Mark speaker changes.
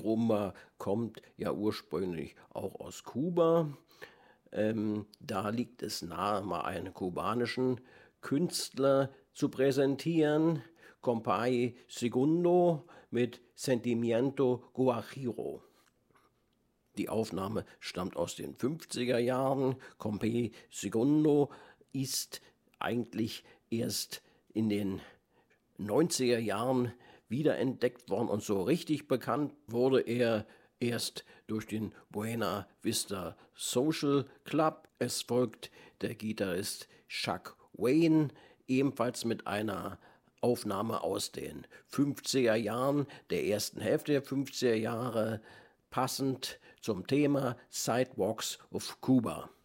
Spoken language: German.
Speaker 1: Rumba kommt ja ursprünglich auch aus Kuba. Da liegt es nahe, mal einen kubanischen Künstler zu präsentieren. Compay Segundo mit Sentimiento Guajiro. Die Aufnahme stammt aus den 50er Jahren. Compay Segundo ist eigentlich erst in den 90er Jahren wiederentdeckt worden und so richtig bekannt wurde er erst durch den Buena Vista Social Club. Es folgt der Gitarrist Chuck Wayne, ebenfalls mit einer Aufnahme aus den 50er Jahren, der ersten Hälfte der 50er Jahre, passend zum Thema Sidewalks of Cuba.